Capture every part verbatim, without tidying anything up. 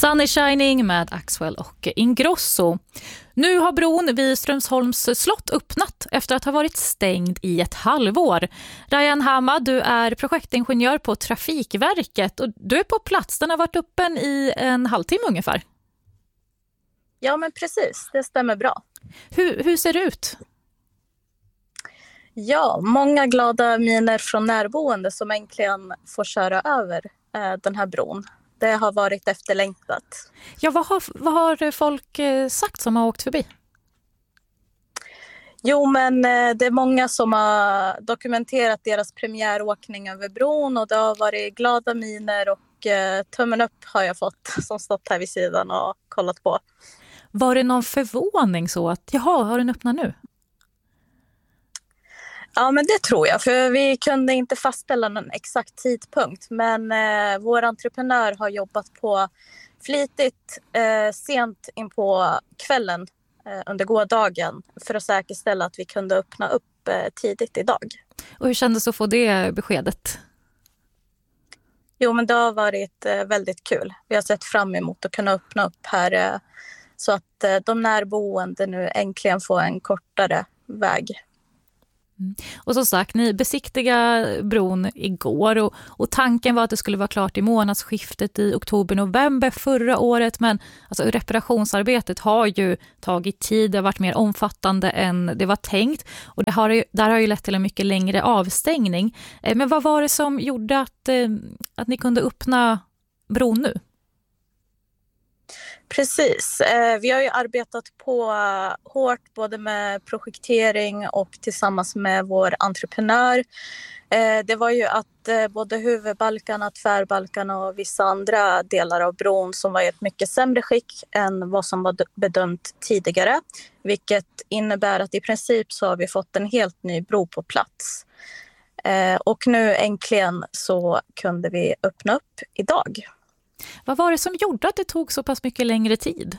Sunny Shining med Axwell och Ingrosso. Nu har bron vid Strömsholms slott öppnat efter att ha varit stängd i ett halvår. Rayan Hama, du är projektingenjör på Trafikverket och du är på plats. Den har varit öppen i en halvtimme ungefär. Ja, men precis. Det stämmer bra. Hur, hur ser det ut? Ja, många glada miner från närboende som äntligen får köra över eh, den här bron. Det har varit efterlängtat. Ja, vad har, vad har folk sagt som har åkt förbi? Jo, men eh, det är många som har dokumenterat deras premiäråkning över bron och det har varit glada miner och eh, tummen upp har jag fått som stått här vid sidan och kollat på. Var det någon förvåning så att, jaha, har den öppnat nu? Ja, men det tror jag, för vi kunde inte fastställa någon exakt tidpunkt. Men eh, vår entreprenör har jobbat på flitigt eh, sent in på kvällen eh, under gårdagen för att säkerställa att vi kunde öppna upp eh, tidigt idag. Och hur kändes det att få det beskedet? Jo, men det har varit eh, väldigt kul. Vi har sett fram emot att kunna öppna upp här eh, så att eh, de närboende nu äntligen får en kortare väg. Mm. Och som sagt, ni besiktiga bron igår och, och tanken var att det skulle vara klart i månadsskiftet i oktober-november förra året, men alltså, reparationsarbetet har ju tagit tid, det har varit mer omfattande än det var tänkt och det har ju, där har ju lett till en mycket längre avstängning. Men vad var det som gjorde att, att ni kunde öppna bron nu? Precis. Vi har ju arbetat på hårt både med projektering och tillsammans med vår entreprenör. Det var ju att både huvudbalkarna, tvärbalkarna och vissa andra delar av bron som var i ett mycket sämre skick än vad som var bedömt tidigare. Vilket innebär att i princip så har vi fått en helt ny bro på plats. Och nu äntligen så kunde vi öppna upp idag. Vad var det som gjorde att det tog så pass mycket längre tid?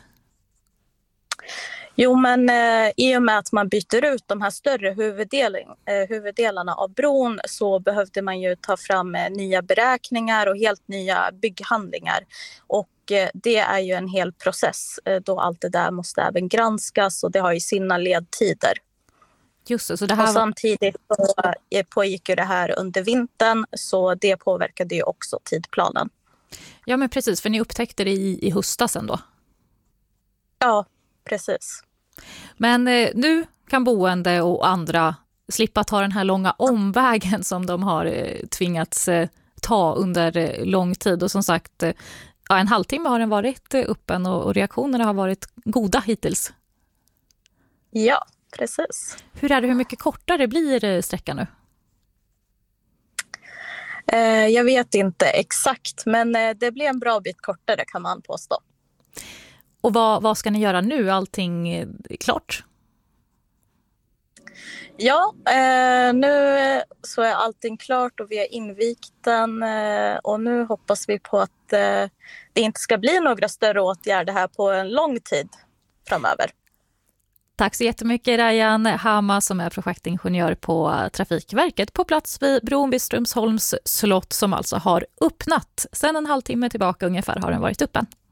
Jo, men eh, i och med att man byter ut de här större huvuddel, eh, huvuddelarna av bron så behövde man ju ta fram eh, nya beräkningar och helt nya bygghandlingar. Och eh, det är ju en hel process eh, då allt det där måste även granskas och det har ju sina ledtider. Just det, så det här och var... samtidigt så, eh, pågick ju det här under vintern så det påverkade ju också tidplanen. Ja, men precis, för ni upptäckte det i, i höstasen då. Ja, precis. Men eh, nu kan boende och andra slippa ta den här långa omvägen som de har eh, tvingats eh, ta under eh, lång tid. Och som sagt, eh, ja, en halvtimme har den varit eh, öppen och, och reaktionerna har varit goda hittills. Ja, precis. Hur är det, hur mycket kortare blir eh, sträckan nu? Jag vet inte exakt, men det blir en bra bit kortare kan man påstå. Och vad, vad ska ni göra nu? Allting är klart? Ja, eh, nu så är allting klart och vi har invigt den eh, och nu hoppas vi på att eh, det inte ska bli några större åtgärder här på en lång tid framöver. Tack så jättemycket Rayan Hama som är projektingenjör på Trafikverket på plats vid bron vid Strömsholms slott som alltså har öppnat. Sen en halvtimme tillbaka ungefär har den varit öppen.